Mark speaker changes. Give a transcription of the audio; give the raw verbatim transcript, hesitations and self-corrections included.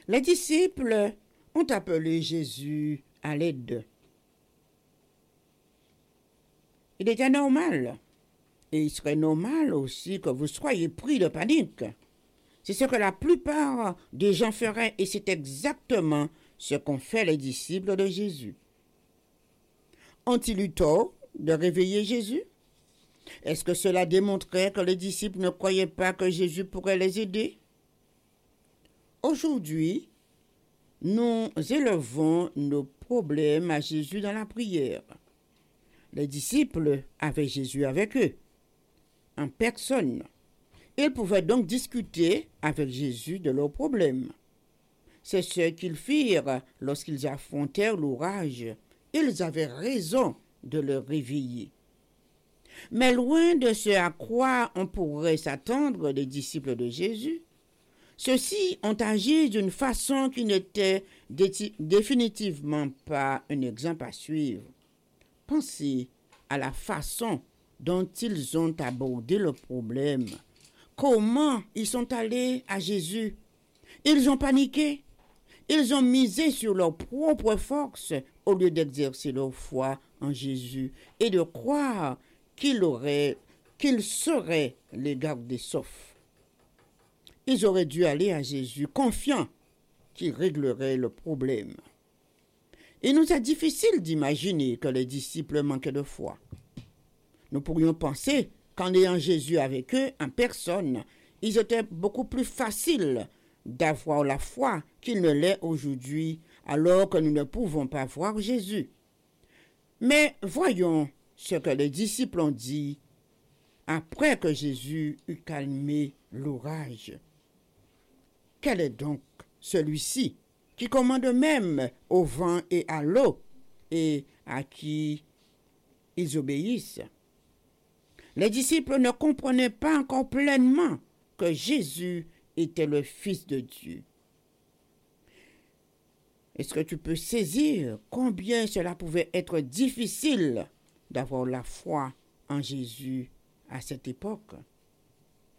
Speaker 1: Les disciples ont appelé Jésus à l'aide. Il était normal, et il serait normal aussi que vous soyez pris de panique. C'est ce que la plupart des gens feraient, et c'est exactement ce qu'ont fait les disciples de Jésus. Ont-ils eu tort de réveiller Jésus? Est-ce que cela démontrait que les disciples ne croyaient pas que Jésus pourrait les aider? Aujourd'hui, nous élevons nos problèmes à Jésus dans la prière. Les disciples avaient Jésus avec eux, en personne. Ils pouvaient donc discuter avec Jésus de leurs problèmes. C'est ce qu'ils firent lorsqu'ils affrontèrent l'orage. Ils avaient raison de le réveiller. Mais loin de ce à quoi on pourrait s'attendre des disciples de Jésus, ceux-ci ont agi d'une façon qui n'était dé- définitivement pas un exemple à suivre. Pensez à la façon dont ils ont abordé le problème. Comment ils sont allés à Jésus? Ils ont paniqué. Ils ont misé sur leur propre force au lieu d'exercer leur foi en Jésus et de croire qu'il aurait, qu'il saurait les garder saufs. Ils auraient dû aller à Jésus confiants qu'il réglerait le problème. Il nous est difficile d'imaginer que les disciples manquaient de foi. Nous pourrions penser qu'en ayant Jésus avec eux en personne, il était beaucoup plus facile d'avoir la foi qu'il ne l'est aujourd'hui, alors que nous ne pouvons pas voir Jésus. Mais voyons ce que les disciples ont dit après que Jésus eut calmé l'orage. Quel est donc celui-ci qui commande même au vent et à l'eau et à qui ils obéissent? Les disciples ne comprenaient pas encore pleinement que Jésus était le Fils de Dieu. Est-ce que tu peux saisir combien cela pouvait être difficile d'avoir la foi en Jésus à cette époque?